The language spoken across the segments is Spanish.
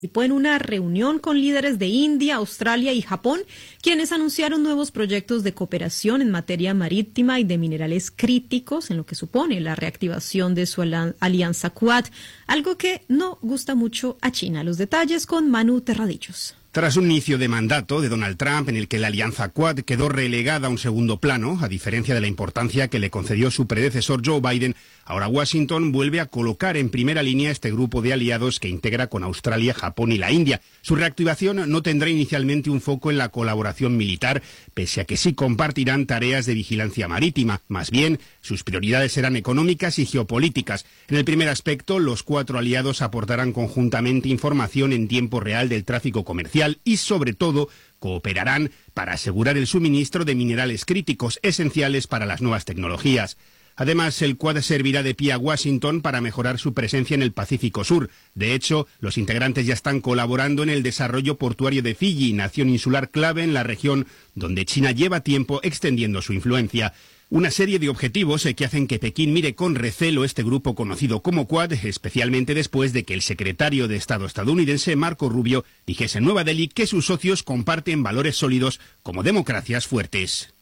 Participó en una reunión con líderes de India, Australia y Japón, quienes anunciaron nuevos proyectos de cooperación en materia marítima y de minerales críticos, en lo que supone la reactivación de su alianza Quad, algo que no gusta mucho a China. Los detalles con Manu Terradillos. Tras un inicio de mandato de Donald Trump en el que la alianza Quad quedó relegada a un segundo plano, a diferencia de la importancia que le concedió su predecesor Joe Biden, ahora Washington vuelve a colocar en primera línea este grupo de aliados que integra con Australia, Japón y la India. Su reactivación no tendrá inicialmente un foco en la colaboración militar, pese a que sí compartirán tareas de vigilancia marítima. Más bien, sus prioridades serán económicas y geopolíticas. En el primer aspecto, los 4 aliados aportarán conjuntamente información en tiempo real del tráfico comercial y, sobre todo, cooperarán para asegurar el suministro de minerales críticos esenciales para las nuevas tecnologías. Además, el Quad servirá de pie a Washington para mejorar su presencia en el Pacífico Sur. De hecho, los integrantes ya están colaborando en el desarrollo portuario de Fiji, nación insular clave en la región donde China lleva tiempo extendiendo su influencia. Una serie de objetivos que hacen que Pekín mire con recelo este grupo conocido como Quad, especialmente después de que el secretario de Estado estadounidense, Marco Rubio, dijese en Nueva Delhi que sus socios comparten valores sólidos como democracias fuertes.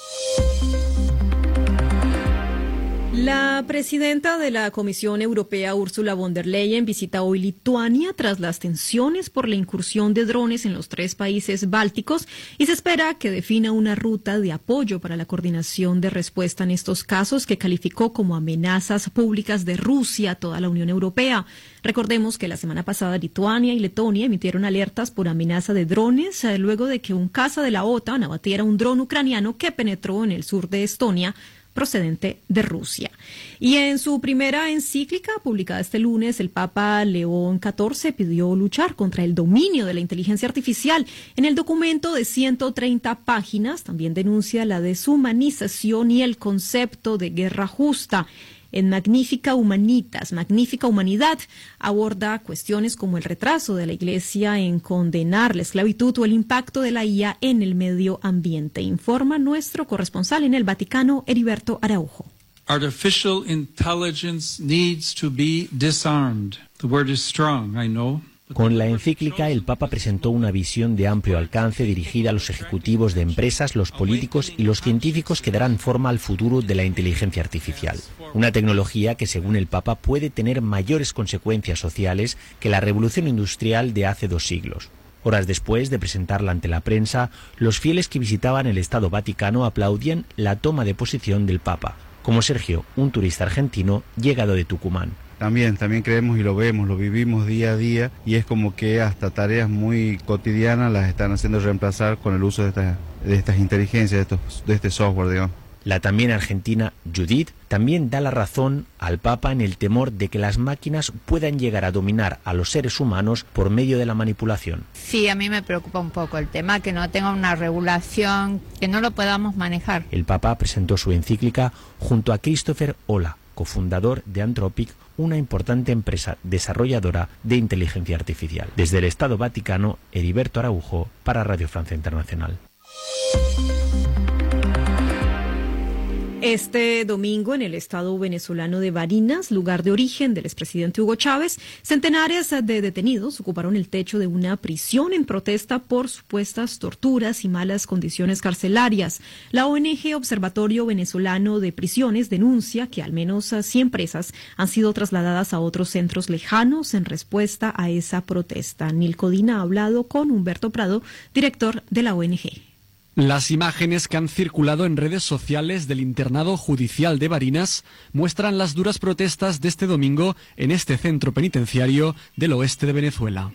La presidenta de la Comisión Europea, Ursula von der Leyen, visita hoy Lituania tras las tensiones por la incursión de drones en los 3 países bálticos y se espera que defina una ruta de apoyo para la coordinación de respuesta en estos casos que calificó como amenazas públicas de Rusia a toda la Unión Europea. Recordemos que la semana pasada Lituania y Letonia emitieron alertas por amenaza de drones luego de que un caza de la OTAN abatiera un dron ucraniano que penetró en el sur de Estonia, procedente de Rusia. Y en su primera encíclica, publicada este lunes, el Papa León XIV pidió luchar contra el dominio de la inteligencia artificial. En el documento de 130 páginas también denuncia la deshumanización y el concepto de guerra justa. En Magnifica Humanitas, Magnífica Humanidad, aborda cuestiones como el retraso de la Iglesia en condenar la esclavitud o el impacto de la IA en el medio ambiente. Informa nuestro corresponsal en el Vaticano, Heriberto Araujo. Artificial intelligence needs to be disarmed. The word is strong, I know. Con la encíclica, el Papa presentó una visión de amplio alcance dirigida a los ejecutivos de empresas, los políticos y los científicos que darán forma al futuro de la inteligencia artificial. Una tecnología que, según el Papa, puede tener mayores consecuencias sociales que la revolución industrial de hace 2 siglos. Horas después de presentarla ante la prensa, los fieles que visitaban el Estado Vaticano aplaudían la toma de posición del Papa, como Sergio, un turista argentino llegado de Tucumán. También creemos y lo vemos, lo vivimos día a día y es como que hasta tareas muy cotidianas las están haciendo reemplazar con el uso de estas inteligencias, de este software, digamos. La también argentina Judith también da la razón al Papa en el temor de que las máquinas puedan llegar a dominar a los seres humanos por medio de la manipulación. Sí, a mí me preocupa un poco el tema, que no tenga una regulación, que no lo podamos manejar. El Papa presentó su encíclica junto a Christopher Ola, cofundador de Anthropic, una importante empresa desarrolladora de inteligencia artificial. Desde el Estado Vaticano, Heriberto Araujo, para Radio Francia Internacional. Este domingo, en el estado venezolano de Barinas, lugar de origen del expresidente Hugo Chávez, centenares de detenidos ocuparon el techo de una prisión en protesta por supuestas torturas y malas condiciones carcelarias. La ONG Observatorio Venezolano de Prisiones denuncia que al menos 100 presas han sido trasladadas a otros centros lejanos en respuesta a esa protesta. Nilcodina ha hablado con Humberto Prado, director de la ONG. Las imágenes que han circulado en redes sociales del internado judicial de Barinas muestran las duras protestas de este domingo en este centro penitenciario del oeste de Venezuela.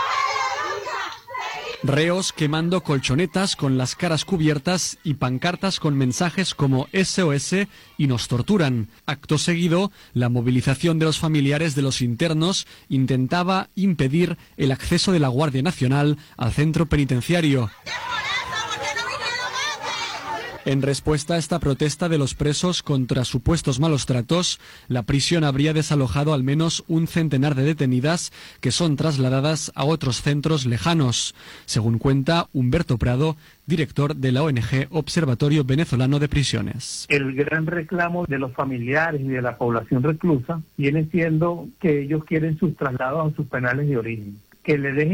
Reos quemando colchonetas con las caras cubiertas y pancartas con mensajes como SOS y nos torturan. Acto seguido, la movilización de los familiares de los internos intentaba impedir el acceso de la Guardia Nacional al centro penitenciario. En respuesta a esta protesta de los presos contra supuestos malos tratos, la prisión habría desalojado al menos un centenar de detenidas que son trasladadas a otros centros lejanos, según cuenta Humberto Prado, director de la ONG Observatorio Venezolano de Prisiones. El gran reclamo de los familiares y de la población reclusa viene siendo que ellos quieren sus traslados a sus penales de origen. que le deje